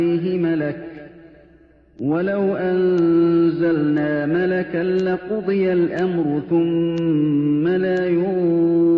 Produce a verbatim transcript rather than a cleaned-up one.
عَلَيْهِ مَلَكٌ ۖ وَلَوْ أَنزَلْنَا مَلَكًا لَّقُضِيَ الْأَمْرُ ثُمَّ لَا يُنظَرُونَ